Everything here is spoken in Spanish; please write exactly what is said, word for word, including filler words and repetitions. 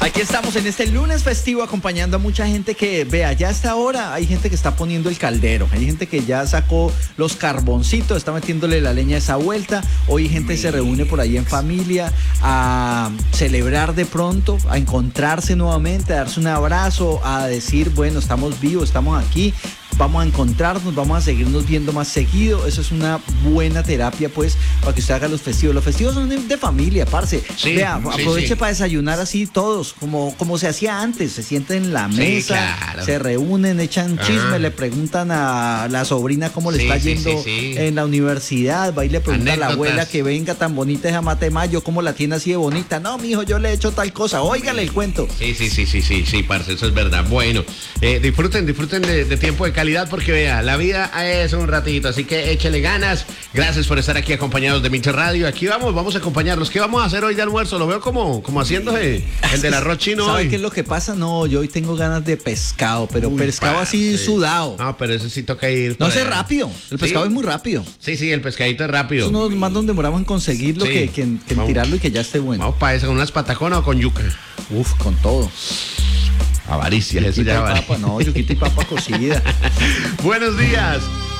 Aquí estamos en este lunes festivo acompañando a mucha gente que, vea, ya a esta hora hay gente que está poniendo el caldero, hay gente que ya sacó los carboncitos, está metiéndole la leña a esa vuelta, hoy gente se reúne por ahí en familia a celebrar de pronto, a encontrarse nuevamente, a darse un abrazo, a decir, bueno, estamos vivos, estamos aquí. Vamos a encontrarnos, vamos a seguirnos viendo más seguido. Eso es una buena terapia, pues, para que usted haga los festivos. Los festivos son de, de familia, parce. Sí, Vea, sí, aproveche sí. para desayunar así todos, como, como se hacía antes. Se sienten en la Sí, mesa, claro. se reúnen, echan chisme, Ah. le preguntan a la sobrina cómo le Sí, está sí, yendo sí, sí. en la universidad. Va y le pregunta a la Anécdotas. abuela que venga tan bonita esa matemayo, cómo la tiene así de bonita. No, mijo, yo le he hecho tal cosa. Óigale el cuento. Sí, sí, sí, sí, sí, sí, parce, eso es verdad. Bueno, eh, disfruten, disfruten de, de tiempo de calidad porque vea, la vida es un ratito, así que échele ganas. Gracias por estar aquí acompañados de Minche Radio. Aquí vamos, vamos a acompañarlos. ¿Qué vamos a hacer hoy de almuerzo? Lo veo como, como haciéndose el del arroz chino ¿Sabe hoy. qué es lo que pasa? No, yo hoy tengo ganas de pescado, pero Uy, pescado así parce. sudado. No, pero eso sí toca ir. No por sé, allá. rápido. El pescado Sí. es muy rápido. Sí, sí, el pescadito es rápido. Eso no más nos demoramos en conseguirlo Sí. que, que en, que en Vamos. tirarlo y que ya esté bueno. Vamos para eso, con unas pataconas o con yuca. Uf, con todo. Avaricia, eso Yuquita ya y avaricia. papa, no, yuquita y papa cocida. Buenos días.